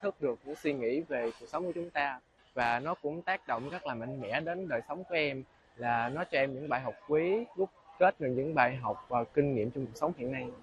thức được những suy nghĩ về cuộc sống của chúng ta, và nó cũng tác động rất là mạnh mẽ đến đời sống của em, là nó cho em những bài học quý, rút kết được những bài học và kinh nghiệm trong cuộc sống hiện nay.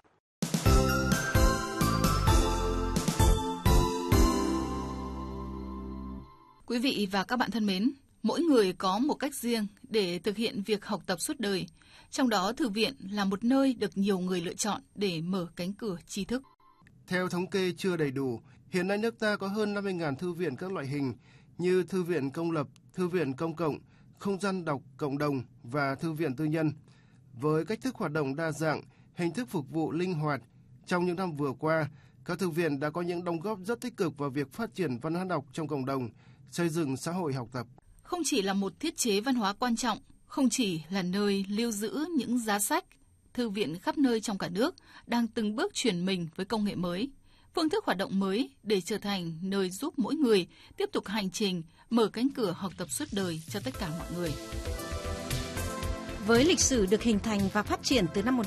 Quý vị và các bạn thân mến, mỗi người có một cách riêng để thực hiện việc học tập suốt đời. Trong đó, thư viện là một nơi được nhiều người lựa chọn để mở cánh cửa tri thức. Theo thống kê chưa đầy đủ, hiện nay nước ta có hơn 50.000 thư viện các loại hình như thư viện công lập, thư viện công cộng, không gian đọc cộng đồng và thư viện tư nhân. Với cách thức hoạt động đa dạng, hình thức phục vụ linh hoạt, trong những năm vừa qua, các thư viện đã có những đóng góp rất tích cực vào việc phát triển văn hóa đọc trong cộng đồng, xây dựng xã hội học tập. Không chỉ là một thiết chế văn hóa quan trọng, không chỉ là nơi lưu giữ những giá sách, thư viện khắp nơi trong cả nước đang từng bước chuyển mình với công nghệ mới, phương thức hoạt động mới để trở thành nơi giúp mỗi người tiếp tục hành trình mở cánh cửa học tập suốt đời cho tất cả mọi người. Với lịch sử được hình thành và phát triển từ năm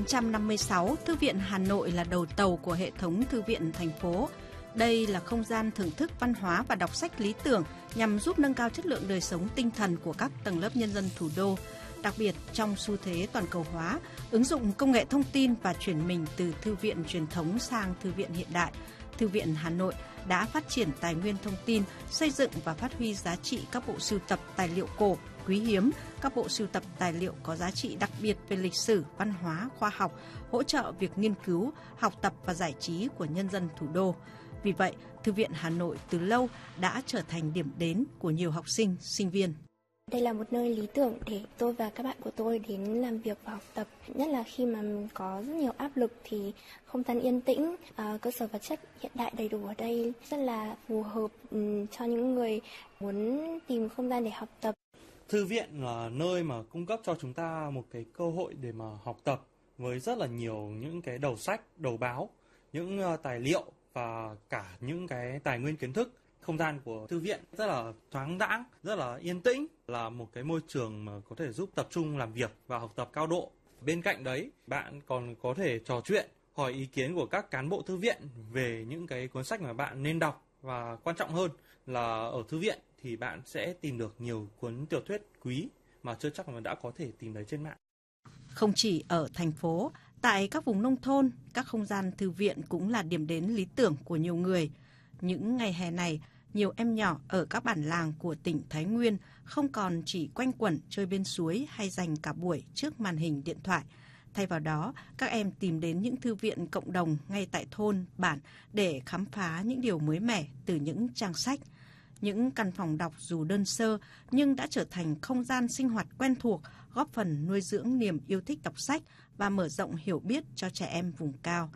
1956, Thư viện Hà Nội là đầu tàu của hệ thống thư viện thành phố. Đây là không gian thưởng thức văn hóa và đọc sách lý tưởng nhằm giúp nâng cao chất lượng đời sống tinh thần của các tầng lớp nhân dân thủ đô. Đặc biệt trong xu thế toàn cầu hóa, ứng dụng công nghệ thông tin và chuyển mình từ thư viện truyền thống sang thư viện hiện đại, Thư viện Hà Nội đã phát triển tài nguyên thông tin, xây dựng và phát huy giá trị các bộ sưu tập tài liệu cổ, quý hiếm, các bộ sưu tập tài liệu có giá trị đặc biệt về lịch sử, văn hóa, khoa học, hỗ trợ việc nghiên cứu, học tập và giải trí của nhân dân thủ đô. Vì vậy, Thư viện Hà Nội từ lâu đã trở thành điểm đến của nhiều học sinh, sinh viên. Đây là một nơi lý tưởng để tôi và các bạn của tôi đến làm việc và học tập. Nhất là khi mà có rất nhiều áp lực thì không gian yên tĩnh, cơ sở vật chất hiện đại đầy đủ ở đây rất là phù hợp cho những người muốn tìm không gian để học tập. Thư viện là nơi mà cung cấp cho chúng ta một cái cơ hội để mà học tập với rất là nhiều những cái đầu sách, đầu báo, những tài liệu và cả những cái tài nguyên kiến thức. Không gian của thư viện rất là thoáng đãng, rất là yên tĩnh, là một cái môi trường mà có thể giúp tập trung làm việc và học tập cao độ. Bên cạnh đấy, bạn còn có thể trò chuyện, hỏi ý kiến của các cán bộ thư viện về những cái cuốn sách mà bạn nên đọc. Và quan trọng hơn là ở thư viện thì bạn sẽ tìm được nhiều cuốn tiểu thuyết quý mà chưa chắc là đã có thể tìm thấy trên mạng. Không chỉ ở thành phố, tại các vùng nông thôn, các không gian thư viện cũng là điểm đến lý tưởng của nhiều người. Những ngày hè này, nhiều em nhỏ ở các bản làng của tỉnh Thái Nguyên không còn chỉ quanh quẩn chơi bên suối hay dành cả buổi trước màn hình điện thoại. Thay vào đó, các em tìm đến những thư viện cộng đồng ngay tại thôn, bản để khám phá những điều mới mẻ từ những trang sách. Những căn phòng đọc dù đơn sơ nhưng đã trở thành không gian sinh hoạt quen thuộc, góp phần nuôi dưỡng niềm yêu thích đọc sách và mở rộng hiểu biết cho trẻ em vùng cao.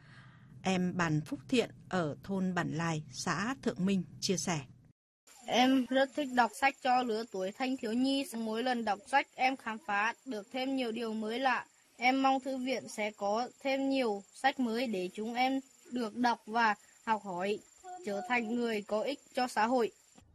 Em Bàn Phúc Thiện ở thôn Bản Lài, xã Thượng Minh chia sẻ. Em rất thích đọc sách cho lứa tuổi thanh thiếu nhi. Mỗi lần đọc sách em khám phá được thêm nhiều điều mới lạ. Em mong thư viện sẽ có thêm nhiều sách mới để chúng em được đọc và học hỏi, trở thành người có ích cho xã hội.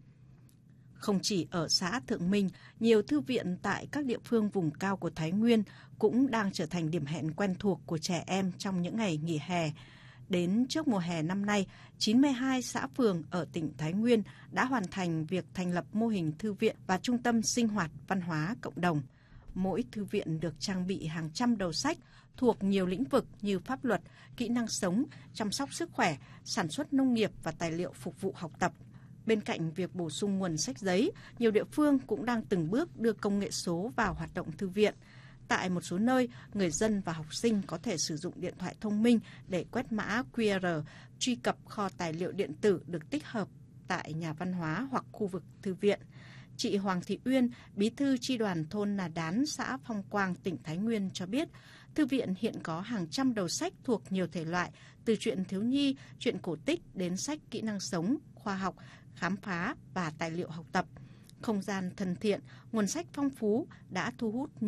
Không chỉ ở xã Thượng Minh, nhiều thư viện tại các địa phương vùng cao của Thái Nguyên cũng đang trở thành điểm hẹn quen thuộc của trẻ em trong những ngày nghỉ hè. Đến trước mùa hè năm nay, 92 xã phường ở tỉnh Thái Nguyên đã hoàn thành việc thành lập mô hình thư viện và trung tâm sinh hoạt văn hóa cộng đồng. Mỗi thư viện được trang bị hàng trăm đầu sách thuộc nhiều lĩnh vực như pháp luật, kỹ năng sống, chăm sóc sức khỏe, sản xuất nông nghiệp và tài liệu phục vụ học tập. Bên cạnh việc bổ sung nguồn sách giấy, nhiều địa phương cũng đang từng bước đưa công nghệ số vào hoạt động thư viện. Tại một số nơi, người dân và học sinh có thể sử dụng điện thoại thông minh để quét mã QR, truy cập kho tài liệu điện tử được tích hợp tại nhà văn hóa hoặc khu vực thư viện. Chị Hoàng Thị Uyên, bí thư chi đoàn thôn Nà Đán, xã Phong Quang, tỉnh Thái Nguyên cho biết, thư viện hiện có hàng trăm đầu sách thuộc nhiều thể loại, từ truyện thiếu nhi, truyện cổ tích đến sách kỹ năng sống, khoa học, khám phá và tài liệu học tập. Không gian thân thiện, nguồn sách phong phú đã thu hút